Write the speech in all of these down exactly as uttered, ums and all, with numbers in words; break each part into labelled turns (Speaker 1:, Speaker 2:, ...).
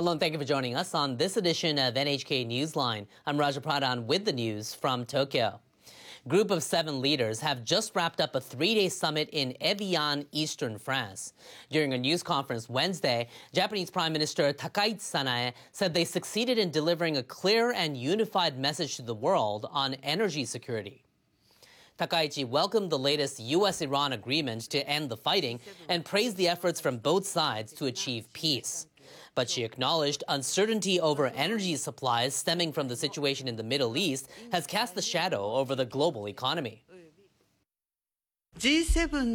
Speaker 1: Hello and thank you for joining us on this edition of N H K Newsline. I'm Raja Pradhan with the news from Tokyo. Group of seven leaders have just wrapped up a three-day summit in Evian, eastern France. During a news conference Wednesday, Japanese Prime Minister Takaichi Sanae said they succeeded in delivering a clear and unified message to the world on energy security. Takaichi welcomed the latest U S Iran agreement to end the fighting and praised the efforts from both sides to achieve peace. But she acknowledged uncertainty over energy supplies stemming from the situation in the Middle East has cast a shadow over the global economy.
Speaker 2: The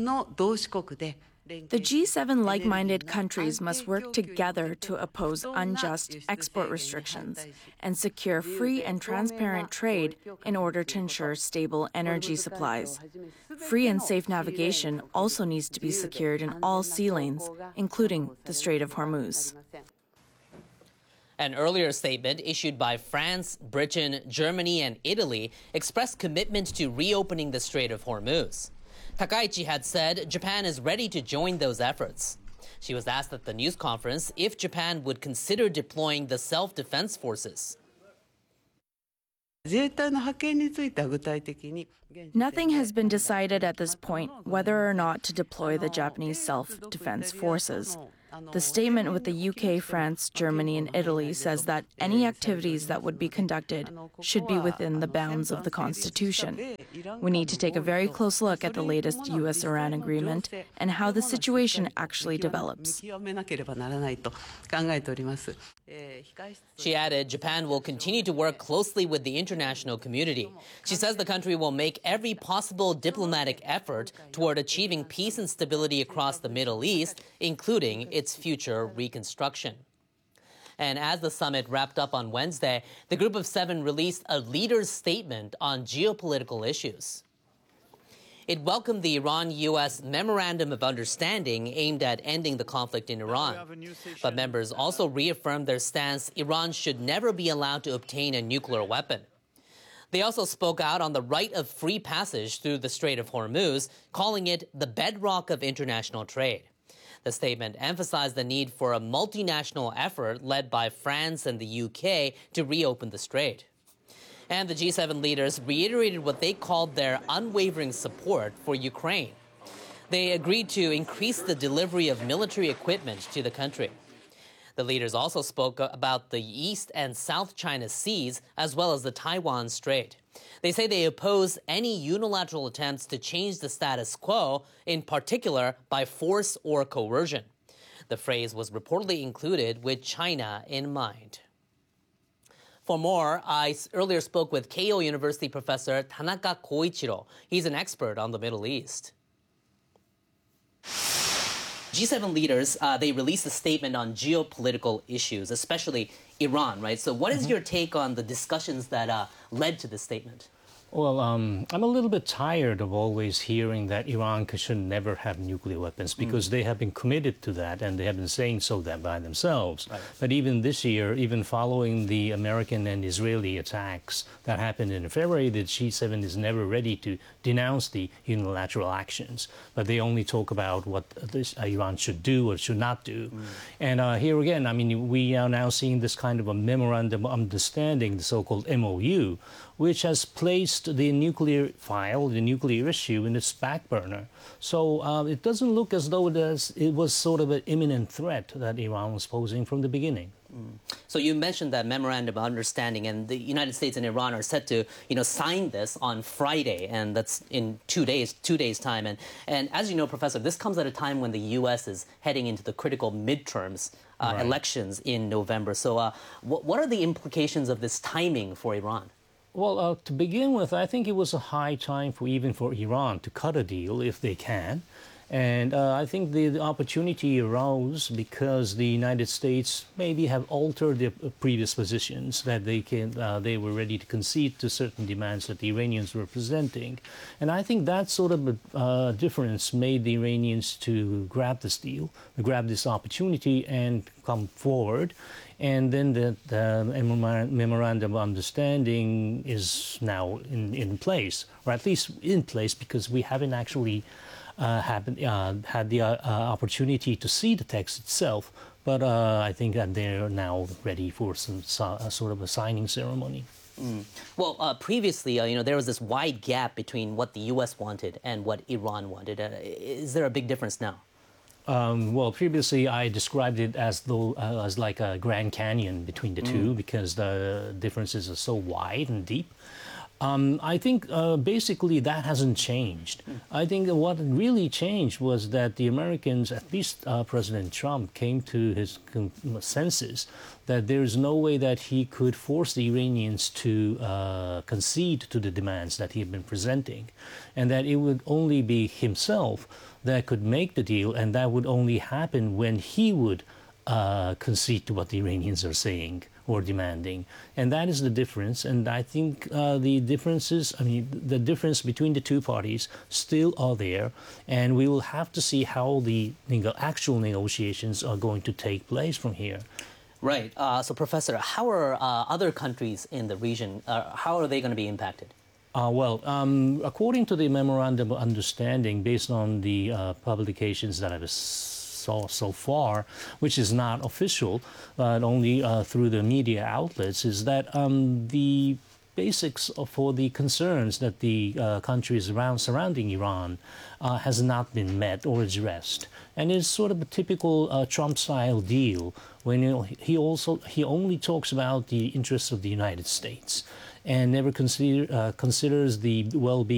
Speaker 2: G seven like-minded countries must work together to oppose unjust export restrictions and secure free and transparent trade in order to ensure stable energy supplies. Free and safe navigation also needs to be secured in all sea lanes, including the Strait of Hormuz.
Speaker 1: An earlier statement issued by France, Britain, Germany, and Italy expressed commitment to reopening the Strait of Hormuz. Takaichi had said Japan is ready to join those efforts. She was asked at the news conference if Japan would consider deploying the self-defense forces.
Speaker 2: Nothing has been decided at this point whether or not to deploy the Japanese self-defense forces. The statement with the U K, France, Germany, and Italy says that any activities that would be conducted should be within the bounds of the Constitution. We need to take a very close look at the latest U S Iran agreement and how the situation actually develops.
Speaker 1: She added Japan will continue to work closely with the international community. She says the country will make every possible diplomatic effort toward achieving peace and stability across the Middle East, including its future reconstruction. And as the summit wrapped up on Wednesday, the Group of Seven released a leader's statement on geopolitical issues. It welcomed the Iran-U S Memorandum of Understanding aimed at ending the conflict in Iran. But members also reaffirmed their stance Iran should never be allowed to obtain a nuclear weapon. They also spoke out on the right of free passage through the Strait of Hormuz, calling it the bedrock of international trade. The statement emphasized the need for a multinational effort led by France and the U K to reopen the strait. And the G seven leaders reiterated what they called their unwavering support for Ukraine. They agreed to increase the delivery of military equipment to the country. The leaders also spoke about the East and South China Seas, as well as the Taiwan Strait. They say they oppose any unilateral attempts to change the status quo, in particular by force or coercion. The phrase was reportedly included with China in mind. For more, I earlier spoke with Keio University professor Tanaka Koichiro. He's an expert on the Middle East. G seven leaders, uh, they released a statement on geopolitical issues, especially Iran, right? So what is mm-hmm. your take on the discussions that uh, led to this statement?
Speaker 3: Well, um, I'm a little bit tired of always hearing that Iran should never have nuclear weapons because mm. they have been committed to that and they have been saying so that by themselves. Right. But even this year, even following the American and Israeli attacks that happened in February, the G seven is never ready to denounce the unilateral actions. But they only talk about what this, uh, Iran should do or should not do. Mm. And uh, here again, I mean, we are now seeing this kind of a memorandum of understanding, the so-called M O U, which has placed the nuclear file, the nuclear issue, in its back burner. So uh, it doesn't look as though it was sort of an imminent threat that Iran was posing from the beginning.
Speaker 1: Mm. So you mentioned that memorandum of understanding, and the United States and Iran are set to, you know, sign this on Friday, and that's in two days, two days' time. And and as you know, Professor, this comes at a time when the U S is heading into the critical midterms uh, right. elections in November. So uh, what what are the implications of this timing for Iran?
Speaker 3: Well, uh, to begin with, I think it was a high time for even for Iran to cut a deal if they can. And uh, I think the, the opportunity arose because the United States maybe have altered their previous positions, that they can uh, they were ready to concede to certain demands that the Iranians were presenting. And I think that sort of uh, difference made the Iranians to grab this deal, grab this opportunity and come forward. And then the, the memorandum of understanding is now in, in place, or at least in place because we haven't actually Uh, have, uh, had the uh, uh, opportunity to see the text itself But uh, I think that they're now ready for some uh, sort of a signing ceremony.
Speaker 1: Mm. Well, uh, previously, uh, you know, there was this wide gap between what the U S wanted and what Iran wanted. Uh, is there a big difference now?
Speaker 3: Um, well, previously I described it as though uh, as like a Grand Canyon between the mm. two because the differences are so wide and deep. Um, I think uh, basically that hasn't changed. Mm. I think what really changed was that the Americans, at least uh, President Trump, came to his senses that there is no way that he could force the Iranians to uh, concede to the demands that he had been presenting, and that it would only be himself that could make the deal, and that would only happen when he would uh, concede to what the Iranians are saying or demanding. And that is the difference. And I think uh, the differences, I mean, the difference between the two parties still are there. And we will have to see how the actual negotiations are going to take place from here.
Speaker 1: Right. Uh, so, Professor, how are uh, other countries in the region, uh, how are they going to be impacted?
Speaker 3: Uh, well, um, according to the Memorandum of Understanding, based on the uh, publications that I've saw so far, which is not official, but only uh, through the media outlets, is that um, the basics for the concerns that the uh, countries around surrounding Iran uh, has not been met or addressed, and it's sort of a typical uh, Trump-style deal when you know, he also he only talks about the interests of the United States and never consider, uh, considers the well-being